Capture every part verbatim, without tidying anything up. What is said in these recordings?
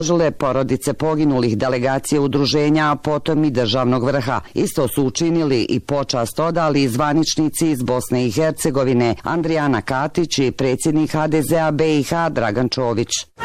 Žele porodice poginulih, delegacije udruženja, a potom i državnog vrha. Isto su učinili i počast odali zvaničnici iz Bosne i Hercegovine Andrijana Katić i predsjednik ha de zea be i ha Dragan Čović.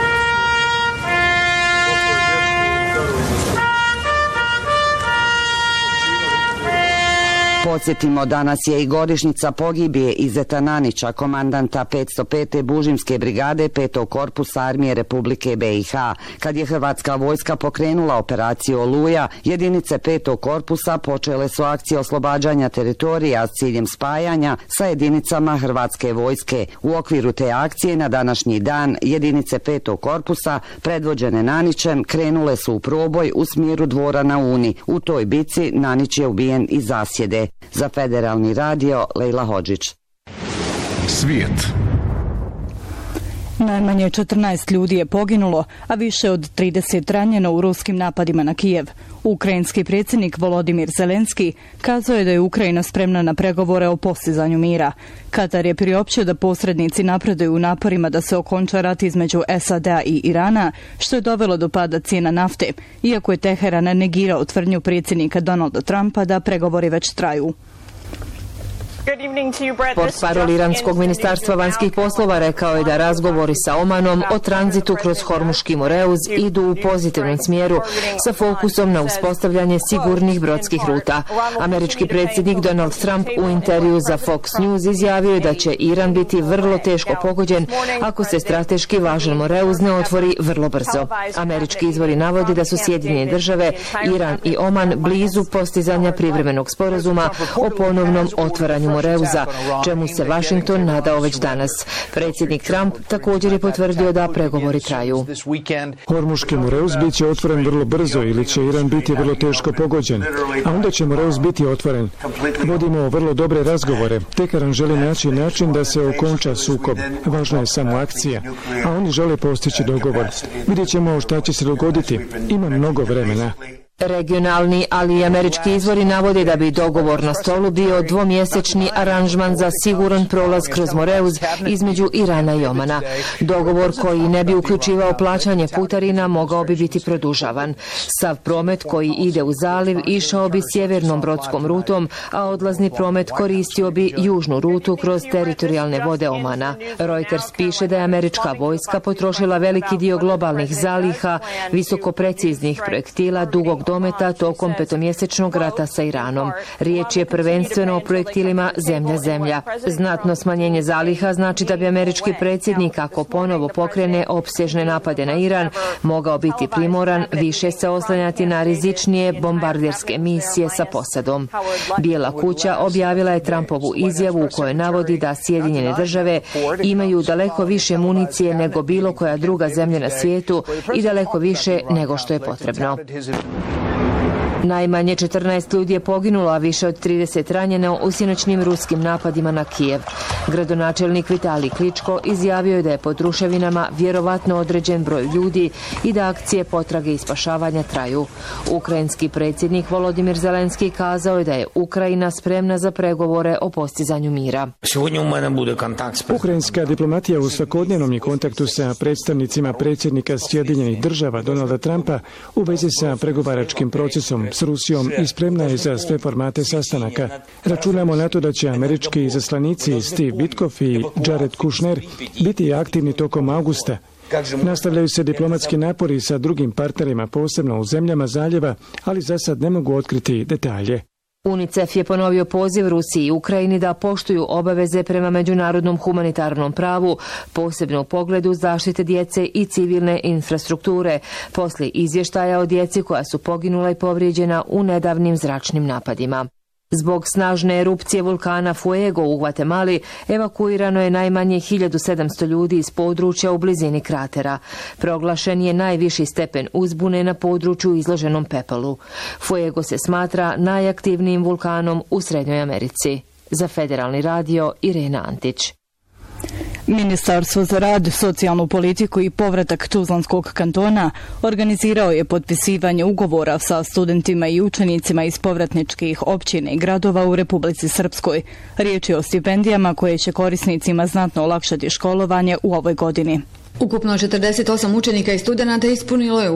Podsjetimo, danas je i godišnjica pogibije Izeta Nanića, komandanta petsto pete Bužimske brigade petog korpusa armije Republike be i ha. Kad je hrvatska vojska pokrenula operaciju Oluja, jedinice petog korpusa počele su akcije oslobađanja teritorija s ciljem spajanja sa jedinicama hrvatske vojske. U okviru te akcije na današnji dan jedinice petog korpusa, predvođene Nanićem, krenule su u proboj u smjeru Dvora na Uni. U toj bici Nanić je ubijen iz zasjede. Za Federalni radio, Lejla Hodžić. Svijet. Najmanje četrnaest ljudi je poginulo, a više od trideset ranjeno u ruskim napadima na Kijev. Ukrajinski predsjednik Volodimir Zelenski kazao je da je Ukrajina spremna na pregovore o postizanju mira. Katar je priopćio da posrednici napreduju u naporima da se okonča rat između es a de a i Irana, što je dovelo do pada cijena nafte, iako je Teheran negirao tvrdnju predsjednika Donalda Trumpa da pregovori već traju. Portparol iranskog ministarstva vanjskih poslova rekao je da razgovori sa Omanom o tranzitu kroz Hormuški Moreuz idu u pozitivnom smjeru sa fokusom na uspostavljanje sigurnih brodskih ruta. Američki predsjednik Donald Trump u intervju za Fox News izjavio je da će Iran biti vrlo teško pogođen ako se strateški važan Moreuz ne otvori vrlo brzo. Američki izvori navodi da su Sjedinjene države, Iran i Oman blizu postizanja privremenog sporazuma o ponovnom otvaranju Moreuza, čemu se Washington nadao već danas. Predsjednik Trump također je potvrdio da pregovori traju. Hormuški Moreuz bit će otvoren vrlo brzo ili će Iran biti vrlo teško pogođen, a onda će Moreuz biti otvoren. Vodimo vrlo dobre razgovore. Teheran želi naći način da se okonča sukob. Važna je samo akcija, a oni žele postići dogovor. Vidjet ćemo šta će se dogoditi. Ima mnogo vremena. Regionalni, ali i američki izvori navode da bi dogovor na stolu bio dvomjesečni aranžman za siguran prolaz kroz Moreuz između Irana i Omana. Dogovor koji ne bi uključivao plaćanje putarina mogao bi biti produžavan. Sav promet koji ide u zaliv išao bi sjevernom brodskom rutom, a odlazni promet koristio bi južnu rutu kroz teritorijalne vode Omana. Reuters piše da je američka vojska potrošila veliki dio globalnih zaliha visokopreciznih projektila dugog dometa tokom petomjesečnog rata sa Iranom. Riječ je prvenstveno o projektilima zemlja-zemlja. Znatno smanjenje zaliha znači da bi američki predsjednik, ako ponovo pokrene opsežne napade na Iran, mogao biti primoran više se oslanjati na rizičnije bombarderske misije sa posadom. Bijela kuća objavila je Trumpovu izjavu u kojoj navodi da Sjedinjene države imaju daleko više municije nego bilo koja druga zemlja na svijetu i daleko više nego što je potrebno. Najmanje četrnaest ljudi je poginulo, a više od trideset ranjeno u sinoćnim ruskim napadima na Kijev. Gradonačelnik Vitalij Kličko izjavio je da je pod ruševinama vjerovatno određen broj ljudi i da akcije potrage i spašavanja traju. Ukrajinski predsjednik Volodimir Zelenski kazao je da je Ukrajina spremna za pregovore o postizanju mira. Ukrajinska diplomatija u svakodnevnom je kontaktu sa predstavnicima predsjednika Sjedinjenih država Donalda Trumpa u vezi sa pregovaračkim procesom s Rusijom i spremna je za sve formate sastanaka. Računamo na to da će američki izaslanici Steve Witkoff i Jared Kushner biti aktivni tokom augusta. Nastavljaju se diplomatski napori sa drugim partnerima, posebno u zemljama zaljeva, ali za sad ne mogu otkriti detalje. UNICEF je ponovio poziv Rusiji i Ukrajini da poštuju obaveze prema međunarodnom humanitarnom pravu, posebno u pogledu zaštite djece i civilne infrastrukture, poslije izvještaja o djeci koja su poginula i povrijeđena u nedavnim zračnim napadima. Zbog snažne erupcije vulkana Fuego u Gvatemali evakuirano je najmanje hiljadu sedamsto ljudi iz područja u blizini kratera. Proglašen je najviši stepen uzbune na području izloženom pepelu. Fuego se smatra najaktivnijim vulkanom u Srednjoj Americi. Za Federalni radio, Irena Antić. Ministarstvo za rad, socijalnu politiku i povratak Tuzlanskog kantona organizirao je potpisivanje ugovora sa studentima i učenicima iz povratničkih općina i gradova u Republici Srpskoj. Riječ je o stipendijama koje će korisnicima znatno olakšati školovanje u ovoj godini. Ukupno četrdeset osam učenika i studenata ispunilo je